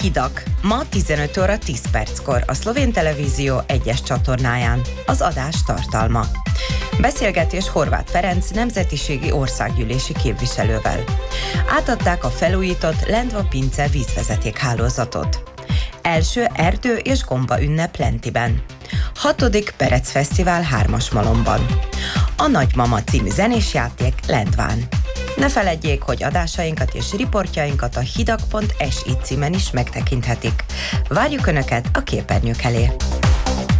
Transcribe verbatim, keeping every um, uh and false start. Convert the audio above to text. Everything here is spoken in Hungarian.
Hidak. Ma tizenöt óra tíz perckor a Szlovén Televízió egyes csatornáján. Az adás tartalma. Beszélgetés Horváth Ferenc nemzetiségi országgyűlési képviselővel. Átadták a felújított Lendva-Pince vízvezetékhálózatot. Első erdő és gomba ünnep Lentiben. Hatodik Perec Fesztivál Hármasmalomban. A Nagymama című zenésjáték Lendván. Ne feledjék, hogy adásainkat és riportjainkat a hidak pont es i címen is megtekinthetik. Várjuk Önöket a képernyők elé!